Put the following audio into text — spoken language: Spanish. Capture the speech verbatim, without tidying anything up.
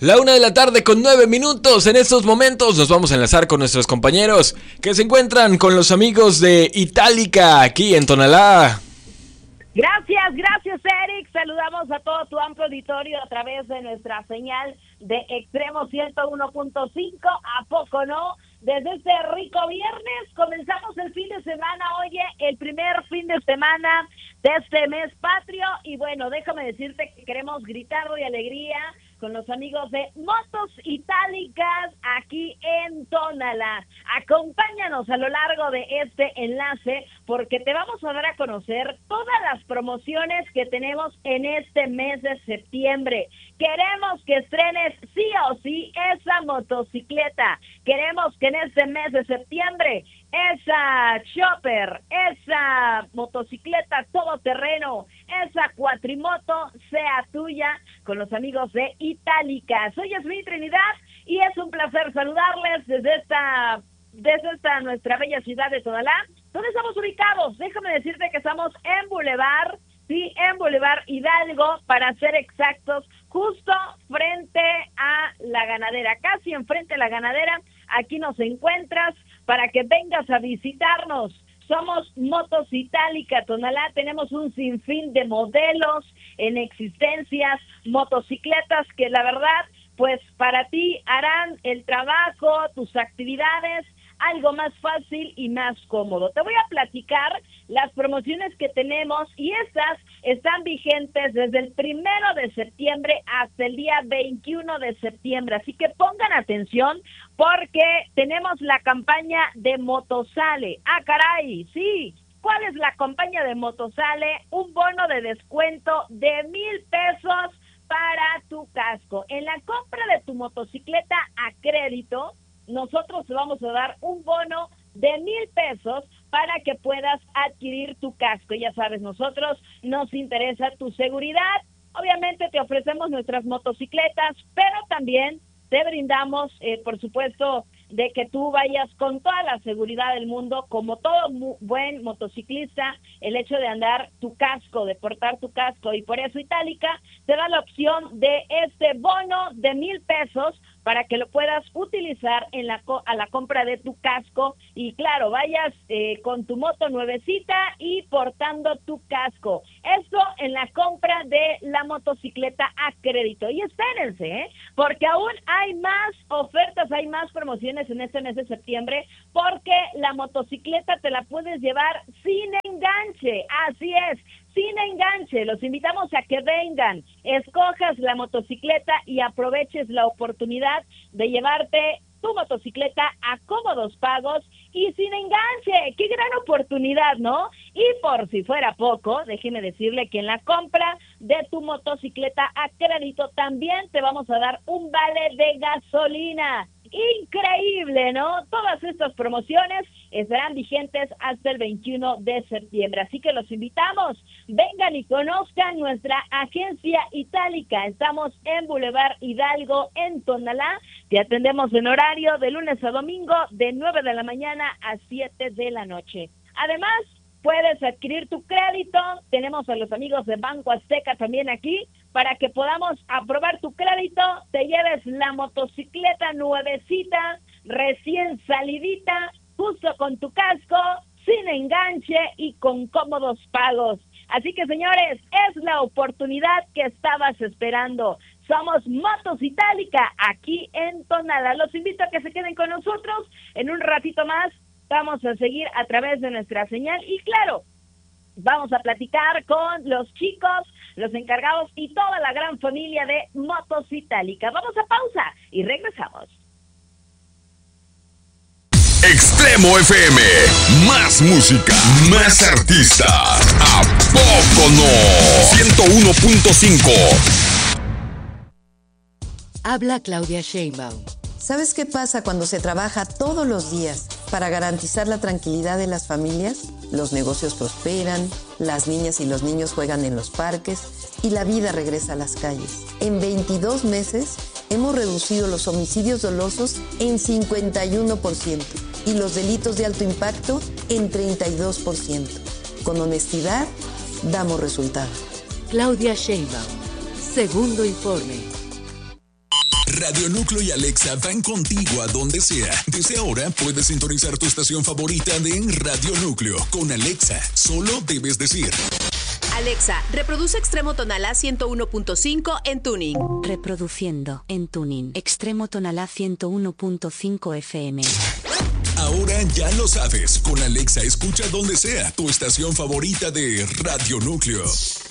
La una de la tarde con nueve minutos. En estos momentos nos vamos a enlazar con nuestros compañeros que se encuentran con los amigos de Itálica aquí en Tonalá. Gracias, gracias Eric. Saludamos a todo tu amplio auditorio a través de nuestra señal de Extremo ciento uno punto cinco. ¿A poco no? Desde este rico viernes comenzamos el fin de semana, oye, el primer fin de semana de este mes patrio. Y bueno, déjame decirte que queremos gritar de alegría con los amigos de Motos Itálicas aquí en Tonalá. Acompáñanos a lo largo de este enlace porque te vamos a dar a conocer todas las promociones que tenemos en este mes de septiembre. Queremos que estrenes sí o sí esa motocicleta. Queremos que en este mes de septiembre esa chopper, esa motocicleta todoterreno, esa cuatrimoto sea tuya con los amigos de Itálica. Soy Yasmín Trinidad y es un placer saludarles desde esta, desde esta nuestra bella ciudad de Tonalá. ¿Dónde estamos ubicados? Déjame decirte que estamos en Boulevard, sí, en Boulevard Hidalgo, para ser exactos, justo frente a la ganadera, casi enfrente a la ganadera. Aquí nos encuentras para que vengas a visitarnos. Somos Motos Itálica Tonalá, tenemos un sinfín de modelos en existencias, motocicletas que la verdad, pues para ti harán el trabajo, tus actividades, algo más fácil y más cómodo. Te voy a platicar las promociones que tenemos y estas están vigentes desde el primero de septiembre hasta el día veintiuno de septiembre. Así que pongan atención porque tenemos la campaña de Motosale. ¡Ah, caray! Sí. ¿Cuál es la campaña de Motosale? Un bono de descuento de mil pesos para tu casco. En la compra de tu motocicleta a crédito, nosotros te vamos a dar un bono de mil pesos para que puedas adquirir tu casco. Ya sabes, nosotros nos interesa tu seguridad. Obviamente te ofrecemos nuestras motocicletas, pero también te brindamos, eh, por supuesto, de que tú vayas con toda la seguridad del mundo, como todo mu- buen motociclista, el hecho de andar tu casco, de portar tu casco, y por eso Itálica te da la opción de este bono de mil pesos para que lo puedas utilizar en la co- a la compra de tu casco y claro, vayas eh, con tu moto nuevecita y portando tu casco. Esto en la compra de la motocicleta a crédito. Y espérense, ¿eh? Porque aún hay más ofertas, hay más promociones en este mes de septiembre, porque la motocicleta te la puedes llevar sin enganche. Así es, sin enganche. Los invitamos a que vengan, escojas la motocicleta y aproveches la oportunidad de llevarte tu motocicleta a cómodos pagos y sin enganche. ¡Qué gran oportunidad!, ¿no? Y por si fuera poco, déjeme decirle que en la compra de tu motocicleta a crédito también te vamos a dar un vale de gasolina. Increíble, ¿no? Todas estas promociones estarán vigentes hasta el veintiuno de septiembre, así que los invitamos, vengan y conozcan nuestra agencia Itálica. Estamos en Boulevard Hidalgo, en Tonalá. Te atendemos en horario de lunes a domingo de nueve de la mañana a siete de la noche. Además, puedes adquirir tu crédito. Tenemos a los amigos de Banco Azteca también aquí para que podamos aprobar tu crédito, te lleves la motocicleta nuevecita, recién salidita, justo con tu casco, sin enganche y con cómodos pagos. Así que, señores, es la oportunidad que estabas esperando. Somos Motos Itálica aquí en Tonalá. Los invito a que se queden con nosotros. En un ratito más vamos a seguir a través de nuestra señal y, claro, vamos a platicar con los chicos, los encargados y toda la gran familia de Motos Itálica. Vamos a pausa y regresamos. Extremo F M, más música, más artistas. ¿A poco no? ciento uno punto cinco. Habla Claudia Sheinbaum. ¿Sabes qué pasa cuando se trabaja todos los días para garantizar la tranquilidad de las familias? Los negocios prosperan, las niñas y los niños juegan en los parques y la vida regresa a las calles. En veintidós meses hemos reducido los homicidios dolosos en cincuenta y uno por ciento y los delitos de alto impacto en treinta y dos por ciento. Con honestidad, damos resultados. Claudia Sheinbaum. Segundo informe. Radio Núcleo y Alexa van contigo a donde sea. Desde ahora puedes sintonizar tu estación favorita de Radio Núcleo con Alexa. Solo debes decir: Alexa, reproduce Extremo Tonalá ciento uno punto cinco en Tuning. Reproduciendo en Tuning. Extremo Tonalá ciento uno punto cinco F M. Ahora ya lo sabes. Con Alexa escucha donde sea tu estación favorita de Radio Núcleo.